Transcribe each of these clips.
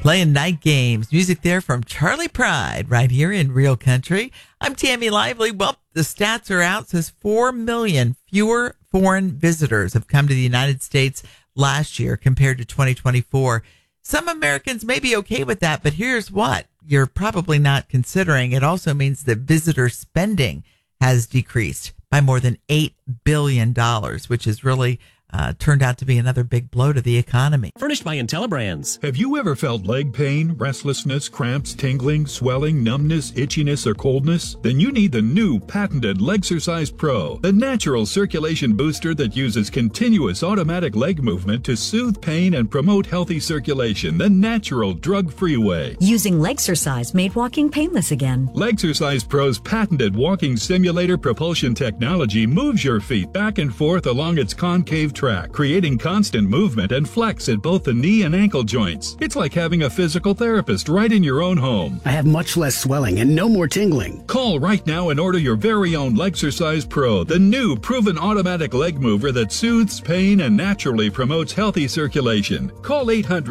Playing Night Games. Music there from Charlie Pride right here in Real Country. I'm Tammy Lively. Well, the stats are out. It says 4 million fewer foreign visitors have come to the United States last year compared to 2024. Some Americans may be okay with that, but here's what you're probably not considering. It also means that visitor spending has decreased by more than $8 billion, which is really turned out to be another big blow to the economy. Furnished by IntelliBrands. Have you ever felt leg pain, restlessness, cramps, tingling, swelling, numbness, itchiness, or coldness? Then you need the new patented Legsercise Pro, the natural circulation booster that uses continuous automatic leg movement to soothe pain and promote healthy circulation the natural, drug-free way. Using Legsercise made walking painless again. Legsercise Pro's patented walking simulator propulsion technology moves your feet back and forth along its concave track, creating constant movement and flex at both the knee and ankle joints. It's like having a physical therapist right in your own home. I have much less swelling and no more tingling. Call right now and order your very own Legsercise Pro, the new proven automatic leg mover that soothes pain and naturally promotes healthy circulation. Call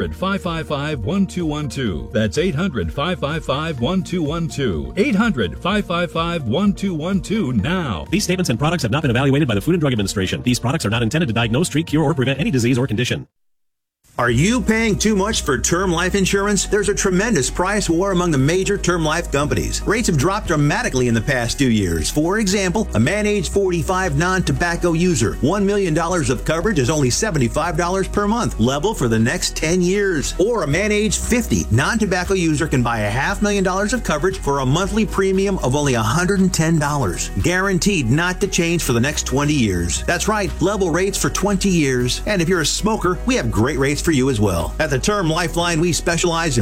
800-555-1212. That's 800-555-1212. 800-555-1212 now. These statements and products have not been evaluated by the Food and Drug Administration. These products are not intended to diagnose, treat, cure, or prevent any disease or condition. Are you paying too much for term life insurance? There's a tremendous price war among the major term life companies. Rates have dropped dramatically in the past 2 years. For example, a man age 45 non-tobacco user, $1 million of coverage is only $75 per month, level for the next 10 years. Or a man age 50 non-tobacco user can buy $500,000 of coverage for a monthly premium of only $110. Guaranteed not to change for the next 20 years. That's right, level rates for 20 years. And if you're a smoker, we have great rates for you as well. At the Term Lifeline, we specialize in